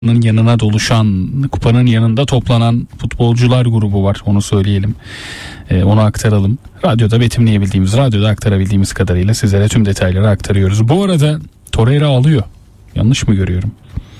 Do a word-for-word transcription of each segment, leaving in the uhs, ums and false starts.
yanına doluşan, kupanın yanında toplanan futbolcular grubu var, onu söyleyelim, ee, onu aktaralım. Radyoda betimleyebildiğimiz, radyoda aktarabildiğimiz kadarıyla sizlere tüm detayları aktarıyoruz. Bu arada Torreira ağlıyor, yanlış mı görüyorum?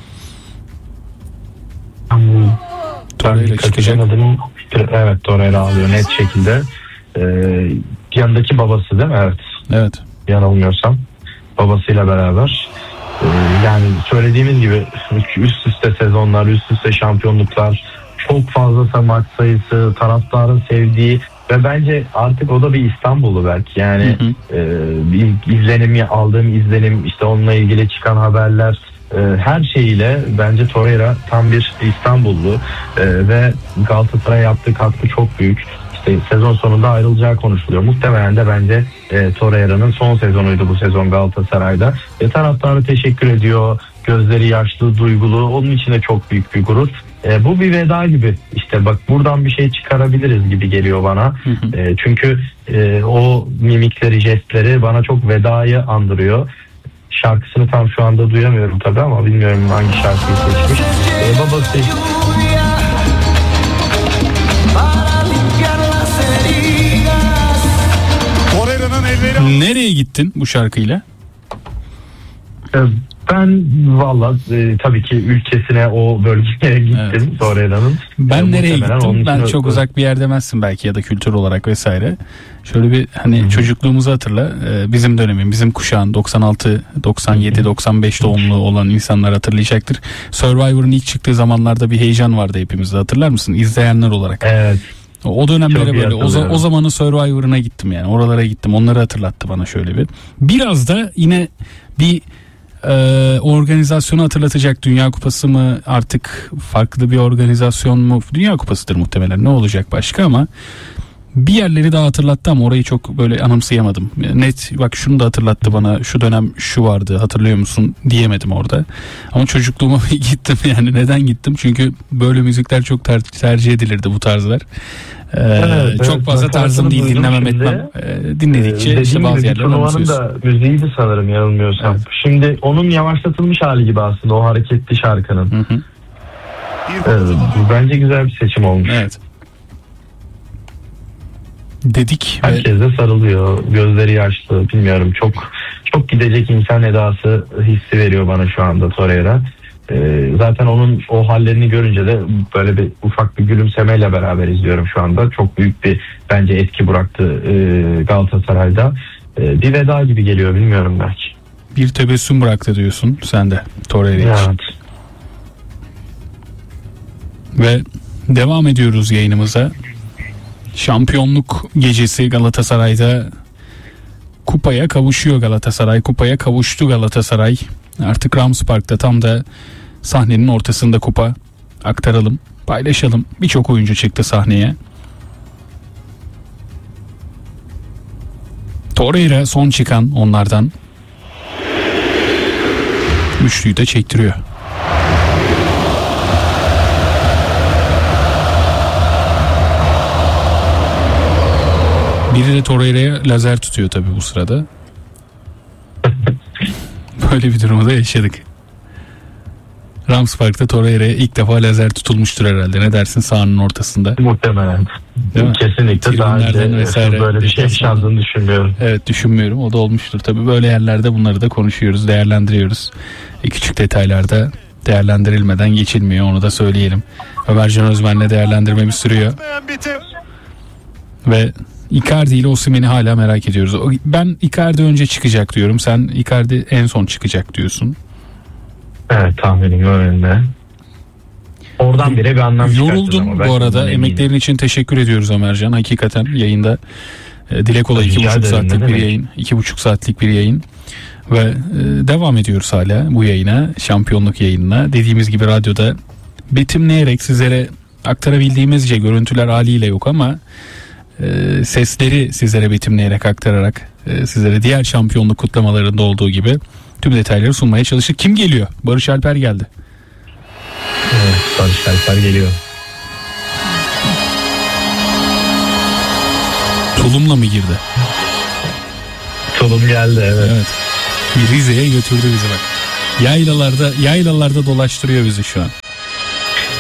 Hmm. Torreira çıkacak. Evet, Torreira ağlıyor net şekilde. Ee, yanındaki babası değil mi? Evet. Evet. Yanılmıyorsam babasıyla beraber. Yani söylediğimiz gibi üst üste sezonlar, üst üste şampiyonluklar, çok fazla maç sayısı, taraftarın sevdiği ve bence artık o da bir İstanbullu belki. Yani hı hı. E, izlenim, aldığım izlenim, işte onunla ilgili çıkan haberler, e, her şeyiyle bence Torreira tam bir İstanbullu e, ve Galatasaray'a yaptığı katkı çok büyük. İşte sezon sonunda ayrılacağı konuşuluyor. Muhtemelen de bence e, Torreira'nın son sezonuydu bu sezon Galatasaray'da. E, taraftarı teşekkür ediyor. Gözleri yaşlı, duygulu. Onun için de çok büyük bir gurur. E, bu bir veda gibi. İşte bak, buradan bir şey çıkarabiliriz gibi geliyor bana. E, çünkü e, o mimikleri, jestleri bana çok vedayı andırıyor. Şarkısını tam şu anda duyamıyorum tabii ama bilmiyorum hangi şarkıyı seçmiş. E, babası... Nereye gittin bu şarkıyla? Ben valla e, tabii ki ülkesine, o bölgeye gittim, evet. Torreira'nın. Ben e, nereye gittim? Ben çok uzak bir yer demezsin belki, ya da kültür olarak vesaire. Şöyle bir hani Hı-hı. çocukluğumuzu hatırla. Ee, bizim dönemin, bizim kuşağın doksan altı, doksan yedi, doksan beş doğumlu olan insanlar hatırlayacaktır. Survivor'ın ilk çıktığı zamanlarda bir heyecan vardı hepimizde, hatırlar mısın? İzleyenler olarak. Evet. O dönemlere böyle o, o zamanın Survivor'ına gittim, yani oralara gittim, onları hatırlattı bana şöyle bir. Biraz da yine bir e, organizasyonu hatırlatacak. Dünya Kupası mı artık, farklı bir organizasyon mu? Dünya Kupası'dır muhtemelen, ne olacak başka, ama bir yerleri daha hatırlattı ama orayı çok böyle anımsayamadım. Net bak şunu da hatırlattı bana, şu dönem şu vardı hatırlıyor musun diyemedim orada. Ama çocukluğuma gittim, yani neden gittim? Çünkü böyle müzikler çok ter- tercih edilirdi, bu tarzlar. Ee, evet, çok evet, fazla tarzım değil, dinlemem şimdi, etmem. Ee, dinledikçe ee, işte bazı yerler anımsıyorsun. da müziğiydi sanırım, yanılmıyorsam. Evet. Şimdi onun yavaşlatılmış hali gibi aslında o hareketli şarkının. Hı hı. Evet, bence güzel bir seçim olmuş. Evet. Dedik. Herkes de sarılıyor, gözleri yaşlı, bilmiyorum, çok çok gidecek insan edası hissi veriyor bana şu anda Torreira. Ee, zaten onun o hallerini görünce de böyle bir ufak bir gülümsemeyle beraber izliyorum şu anda. Çok büyük bir bence etki bıraktı e, Galatasaray'da. E, bir veda gibi geliyor, bilmiyorum belki. Bir tebessüm bıraktı diyorsun sen de Torreira için. Evet. Ve devam ediyoruz yayınımıza. Şampiyonluk gecesi Galatasaray'da, kupaya kavuşuyor Galatasaray. Kupaya kavuştu Galatasaray. Artık Rams Park'ta, tam da sahnenin ortasında kupa. Aktaralım, paylaşalım. Birçok oyuncu çıktı sahneye. Torreira son çıkan onlardan. Üçlüyü de çektiriyor. Biri de Torreira'ya lazer tutuyor tabii bu sırada. Böyle bir durumu da yaşadık. Rams Park'ta Torreira'ya ilk defa lazer tutulmuştur herhalde. Ne dersin, sahanın ortasında? Muhtemelen. Kesinlikle daha önce vesaire böyle bir şey yaşandığını düşünmüyorum. Evet, düşünmüyorum. O da olmuştur tabii. Böyle yerlerde bunları da konuşuyoruz, değerlendiriyoruz. E, küçük detaylarda değerlendirilmeden geçilmiyor, onu da söyleyelim. Ömercan Özmen'le değerlendirmemiz sürüyor. Ve Icardi ile Osimhen'i hala merak ediyoruz. Ben Icardi önce çıkacak diyorum. Sen Icardi en son çıkacak diyorsun. Evet, tahminim önünde. Oradan bile bir anlam çıkarttın. Yoruldun bu arada. Emeklerin için teşekkür ediyoruz Ömercan. Hakikaten yayında e, dile kolay iki buçuk saatlik bir yayın. iki buçuk saatlik bir yayın. Ve e, devam ediyoruz hala bu yayına. Şampiyonluk yayınına. Dediğimiz gibi radyoda betimleyerek sizlere aktarabildiğimizce, görüntüler haliyle yok ama E, sesleri sizlere betimleyerek, aktararak e, sizlere diğer şampiyonluk kutlamalarında olduğu gibi tüm detayları sunmaya çalıştık. Kim geliyor? Barış Alper geldi. Evet, Barış Alper geliyor. Tulumla mı girdi? Tulum geldi, evet. Evet. Bir Rize'ye götürdü bizi bak. Yaylalarda, yaylalarda dolaştırıyor bizi şu an.